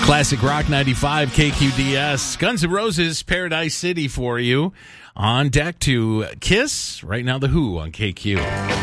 Classic Rock 95 KQDS. Guns N' Roses, Paradise City for you. On deck to Kiss. Right now, The Who on KQ.